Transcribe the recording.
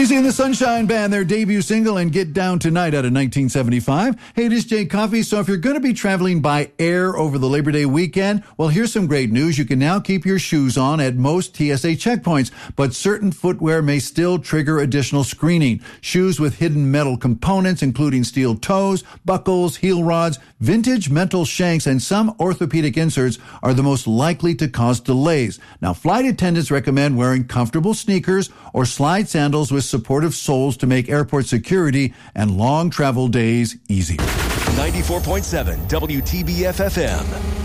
Easy and the Sunshine Band, their debut single, and Get Down Tonight out of 1975. Hey, it is Jay Coffey. So if you're going to be traveling by air over the Labor Day weekend, well, here's some great news. You can now keep your shoes on at most TSA checkpoints, but certain footwear may still trigger additional screening. Shoes with hidden metal components, including steel toes, buckles, heel rods, vintage metal shanks, and some orthopedic inserts are the most likely to cause delays. Now, flight attendants recommend wearing comfortable sneakers or slide sandals with supportive soles to make airport security and long travel days easier. 94.7 WTBF FM.